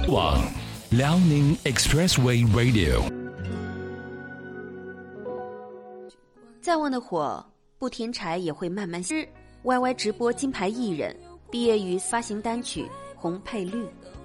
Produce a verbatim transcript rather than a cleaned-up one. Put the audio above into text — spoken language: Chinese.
网辽宁 Expressway Radio。 再旺的火，不添柴也会慢慢熄。Y Y 直播金牌艺人，毕业于发行单曲《红配绿》。